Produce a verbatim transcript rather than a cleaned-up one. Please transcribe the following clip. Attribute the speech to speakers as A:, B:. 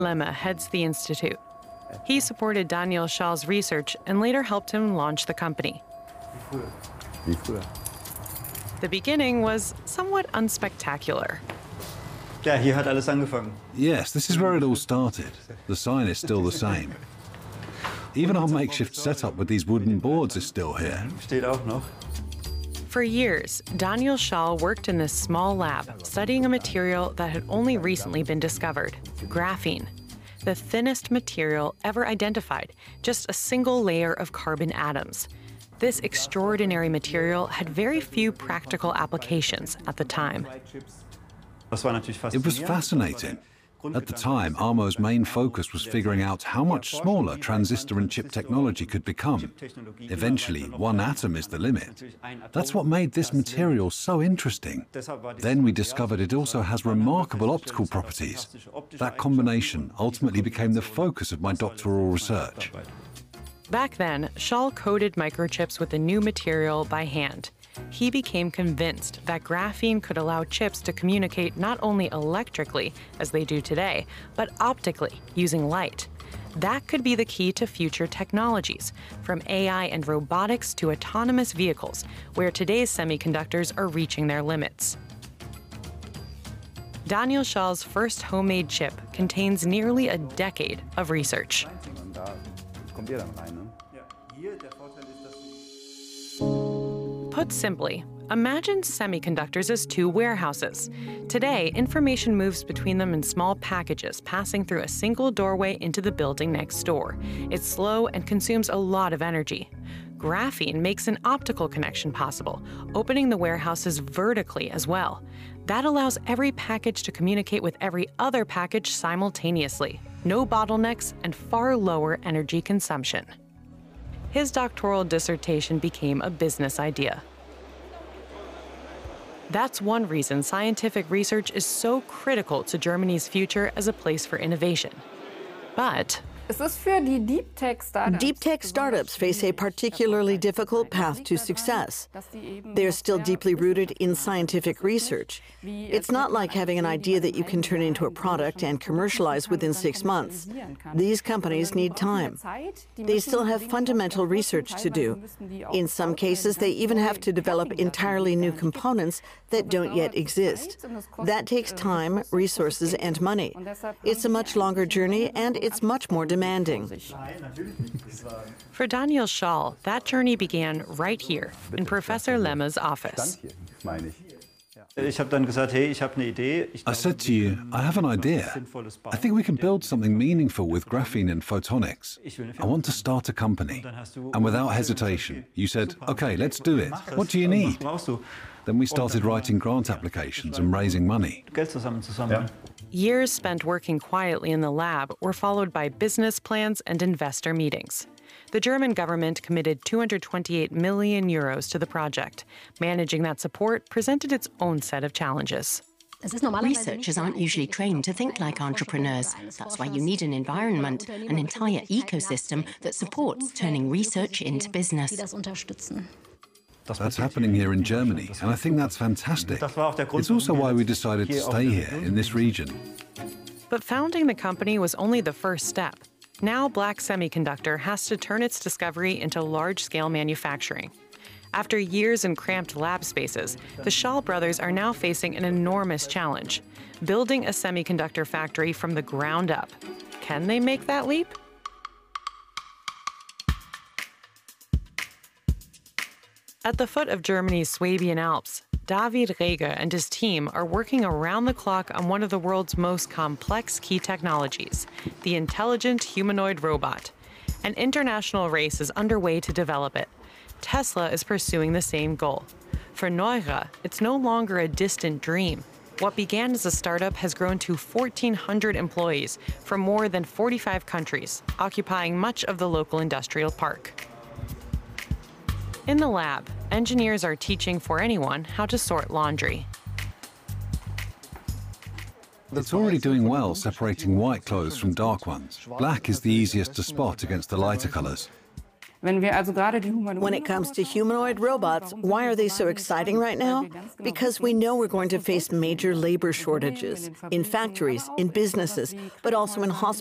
A: Lemme heads the institute. He supported Daniel Schall's research and later helped him launch the company. The beginning was somewhat unspectacular.
B: Ja, hier hat alles angefangen.
C: Yes, this is where it all started. The sign is still the same. Even our makeshift setup with these wooden boards is still here.
B: Steht auch noch.
A: For years, Daniel Schall worked in this small lab, studying a material that had only recently been discovered, graphene, the thinnest material ever identified, just a single layer of carbon atoms. This extraordinary material had very few practical applications at the time.
C: It was fascinating. At the time, ARMO's main focus was figuring out how much smaller transistor and chip technology could become. Eventually, one atom is the limit. That's what made this material so interesting. Then we discovered it also has remarkable optical properties. That combination ultimately became the focus of my doctoral research.
A: Back then, Schall coated microchips with the new material by hand. He became convinced that graphene could allow chips to communicate not only electrically, as they do today, but optically, using light. That could be the key to future technologies, from A I and robotics to autonomous vehicles, where today's semiconductors are reaching their limits. Daniel Schall's first homemade chip contains nearly a decade of research. Put simply, imagine semiconductors as two warehouses. Today, information moves between them in small packages, passing through a single doorway into the building next door. It's slow and consumes a lot of energy. Graphene makes an optical connection possible, opening the warehouses vertically as well. That allows every package to communicate with every other package simultaneously. No bottlenecks and far lower energy consumption. His doctoral dissertation became a business idea. That's one reason scientific research is so critical to Germany's future as a place for innovation. But
D: Deep tech startups face a particularly difficult path to success. They're still deeply rooted in scientific research. It's not like having an idea that you can turn into a product and commercialize within six months. These companies need time. They still have fundamental research to do. In some cases, they even have to develop entirely new components that don't yet exist. That takes time, resources, and money. It's a much longer journey, and it's much more demanding.
A: For Daniel Schall, that journey began right here in Professor Lemme's office.
C: I said to you, I have an idea. I think we can build something meaningful with graphene and photonics. I want to start a company. And without hesitation, you said, okay, let's do it. What do you need? Then we started writing grant applications and raising money.
A: Years spent working quietly in the lab were followed by business plans and investor meetings. The German government committed two hundred twenty-eight million euros to the project. Managing that support presented its own set of challenges.
E: Researchers aren't usually trained to think like entrepreneurs. That's why you need an environment, an entire ecosystem that supports turning research into business.
C: That's happening here in Germany, and I think that's fantastic. It's also why we decided to stay here in this region.
A: But founding the company was only the first step. Now Black Semiconductor has to turn its discovery into large-scale manufacturing. After years in cramped lab spaces, the Schall brothers are now facing an enormous challenge: building a semiconductor factory from the ground up. Can they make that leap? At the foot of Germany's Swabian Alps, David Reger and his team are working around the clock on one of the world's most complex key technologies, the intelligent humanoid robot. An international race is underway to develop it. Tesla is pursuing the same goal. For Neura, it's no longer a distant dream. What began as a startup has grown to fourteen hundred employees from more than forty-five countries, occupying much of the local industrial park. In the lab, engineers are teaching for anyone how to sort laundry.
C: It's already doing well separating white clothes from dark ones. Black is the easiest to spot against the lighter colors.
D: When it comes to humanoid robots, why are they so exciting right now? Because we know we're going to face major labor shortages in factories, in businesses, but also in hospitals.